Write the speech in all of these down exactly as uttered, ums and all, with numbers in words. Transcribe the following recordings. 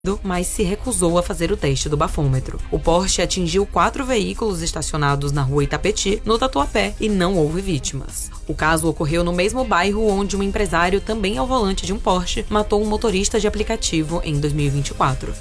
mas se recusou a fazer o teste do bafômetro. O Porsche atingiu quatro veículos estacionados na rua Itapetí, no Tatuapé, e não houve vítimas. O caso ocorreu no mesmo bairro onde um empresário, também ao volante de um Porsche, matou um motorista de aplicativo em dois mil e vinte e quatro.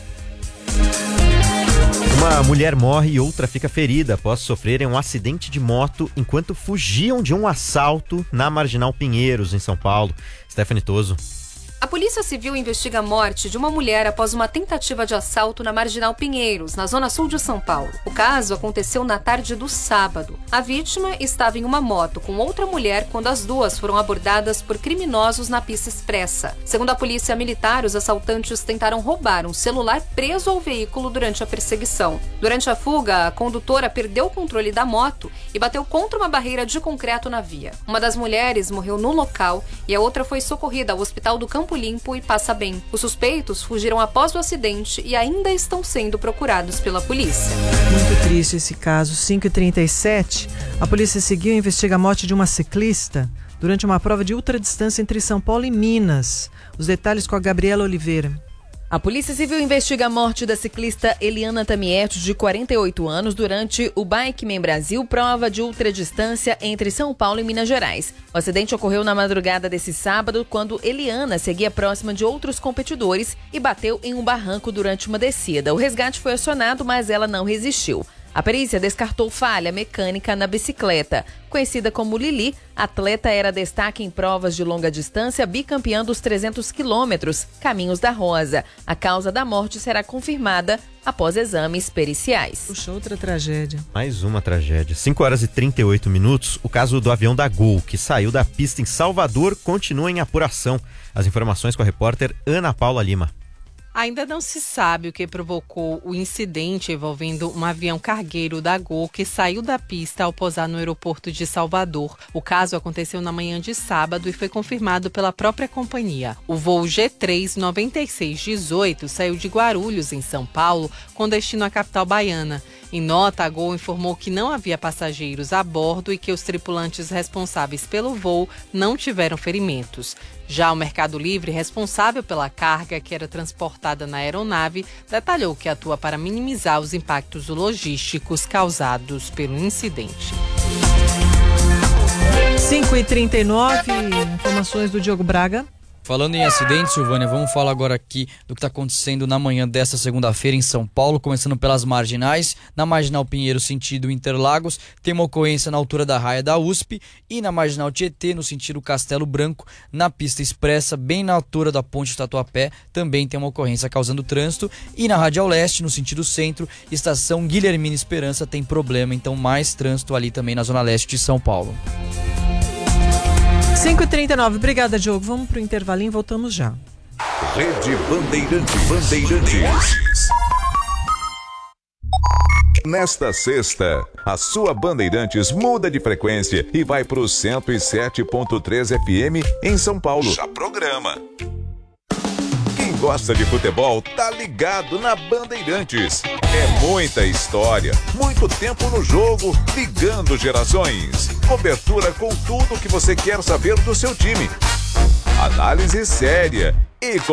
Uma mulher morre e outra fica ferida após sofrerem um acidente de moto enquanto fugiam de um assalto na Marginal Pinheiros, em São Paulo. Stephanie Toso. A Polícia Civil investiga a morte de uma mulher após uma tentativa de assalto na Marginal Pinheiros, na zona sul de São Paulo. O caso aconteceu na tarde do sábado. A vítima estava em uma moto com outra mulher quando as duas foram abordadas por criminosos na pista expressa. Segundo a polícia militar, os assaltantes tentaram roubar um celular preso ao veículo durante a perseguição. Durante a fuga, a condutora perdeu o controle da moto e bateu contra uma barreira de concreto na via. Uma das mulheres morreu no local e a outra foi socorrida ao hospital do Campo Limpo e Passa Bem. Os suspeitos fugiram após o acidente e ainda estão sendo procurados pela polícia. Muito triste esse caso. cinco e trinta e sete, a polícia seguiu e investiga a morte de uma ciclista durante uma prova de ultradistância entre São Paulo e Minas. Os detalhes com a Gabriela Oliveira. A Polícia Civil investiga a morte da ciclista Eliana Tamietti, de quarenta e oito anos, durante o Bikeman Brasil, prova de ultradistância entre São Paulo e Minas Gerais. O acidente ocorreu na madrugada desse sábado, quando Eliana seguia próxima de outros competidores e bateu em um barranco durante uma descida. O resgate foi acionado, mas ela não resistiu. A perícia descartou falha mecânica na bicicleta. Conhecida como Lili, a atleta era destaque em provas de longa distância, bicampeã dos trezentos quilômetros, Caminhos da Rosa. A causa da morte será confirmada após exames periciais. Puxa, outra tragédia. Mais uma tragédia. cinco horas e trinta e oito minutos. O caso do avião da Gol, que saiu da pista em Salvador, continua em apuração. As informações com a repórter Ana Paula Lima. Ainda não se sabe o que provocou o incidente envolvendo um avião cargueiro da Gol que saiu da pista ao pousar no aeroporto de Salvador. O caso aconteceu na manhã de sábado e foi confirmado pela própria companhia. O voo G três noventa e seis dezoito saiu de Guarulhos, em São Paulo, com destino à capital baiana. Em nota, a Gol informou que não havia passageiros a bordo e que os tripulantes responsáveis pelo voo não tiveram ferimentos. Já o Mercado Livre, responsável pela carga que era transportada na aeronave, detalhou que atua para minimizar os impactos logísticos causados pelo incidente. cinco e trinta e nove, informações do Diogo Braga. Falando em acidente, Silvânia, vamos falar agora aqui do que está acontecendo na manhã desta segunda-feira em São Paulo, começando pelas marginais. Na Marginal Pinheiro, sentido Interlagos, tem uma ocorrência na altura da raia da U S P, e na Marginal Tietê, no sentido Castelo Branco, na pista expressa, bem na altura da ponte Tatuapé, também tem uma ocorrência causando trânsito. E na Radial Leste, no sentido centro, estação Guilhermina Esperança, tem problema, então mais trânsito ali também na zona leste de São Paulo. cinco e trinta e nove, obrigada, Diogo. Vamos pro intervalinho, voltamos já. Rede Bandeirantes. Bandeirantes. Nesta sexta, a sua Bandeirantes muda de frequência e vai pro cento e sete ponto três F M em São Paulo. Já programa. Quem gosta de futebol tá ligado na Bandeirantes. É muita história, muito tempo no jogo, ligando gerações. Cobertura com tudo que você quer saber do seu time. Análise séria e